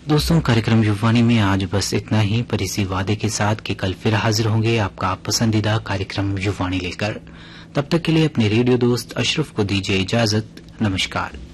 दोस्तों, कार्यक्रम युवानी में आज बस इतना ही, पर इसी वादे के साथ कि कल फिर हाजिर होंगे आपका पसंदीदा कार्यक्रम युवानी लेकर। तब तक के लिए अपने रेडियो दोस्त अशरफ को दीजिए इजाजत। नमस्कार।